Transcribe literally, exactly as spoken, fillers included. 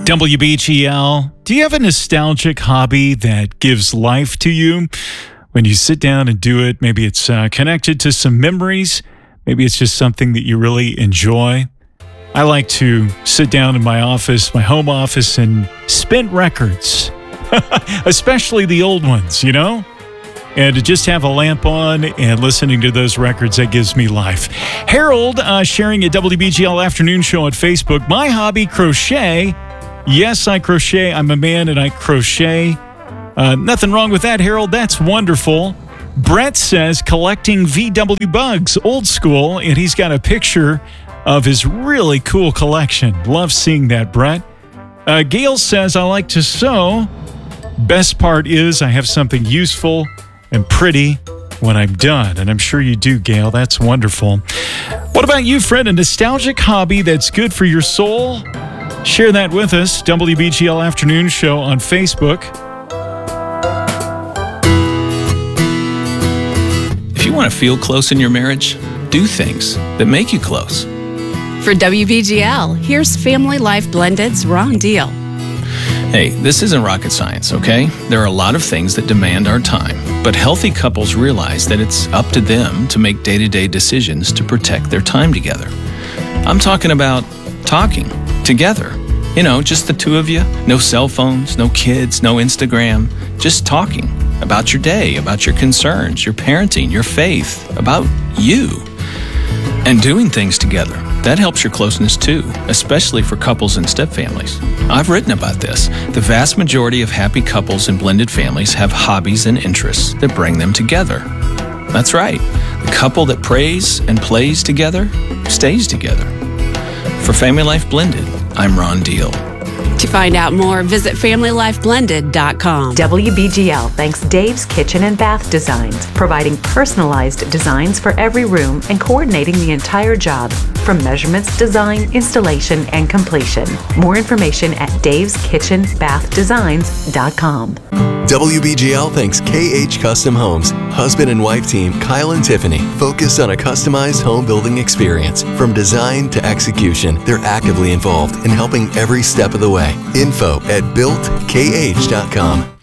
W B G L, do you have a nostalgic hobby that gives life to you? When you sit down and do it, maybe it's uh, connected to some memories. Maybe it's just something that you really enjoy. I like to sit down in my office, my home office, and spin records, especially the old ones, you know? And to just have a lamp on and listening to those records, that gives me life. Harold uh, sharing a W B G L afternoon show on Facebook. My hobby, crochet. Yes, I crochet. I'm a man and I crochet. Uh, nothing wrong with that, Harold. That's wonderful. Brett says collecting V W bugs, old school, and he's got a picture of his really cool collection. Love seeing that, Brett. Uh, Gail says, I like to sew. Best part is I have something useful and pretty when I'm done. And I'm sure you do, Gail. That's wonderful. What about you, Fred? A nostalgic hobby that's good for your soul? Share that with us. W B G L Afternoon Show on Facebook. If you want to feel close in your marriage, do things that make you close. For W B G L, here's Family Life Blended's Ron Deal. Hey, this isn't rocket science, okay? There are a lot of things that demand our time, but healthy couples realize that it's up to them to make day-to-day decisions to protect their time together. I'm talking about talking together. You know, just the two of you. No cell phones, no kids, no Instagram. Just talking about your day, about your concerns, your parenting, your faith, about you. And doing things together. That helps your closeness too, especially for couples and stepfamilies. I've written about this. The vast majority of happy couples and blended families have hobbies and interests that bring them together. That's right. The couple that prays and plays together stays together. For Family Life Blended, I'm Ron Deal. To find out more, visit family life blended dot com. W B G L thanks Dave's Kitchen and Bath Designs, providing personalized designs for every room and coordinating the entire job, from measurements, design, installation, and completion. More information at daves kitchen bath designs dot com. W B G L thanks K H Custom Homes. Husband and wife team Kyle and Tiffany focus on a customized home building experience. From design to execution, they're actively involved in helping every step of the way. Info at built k h dot com.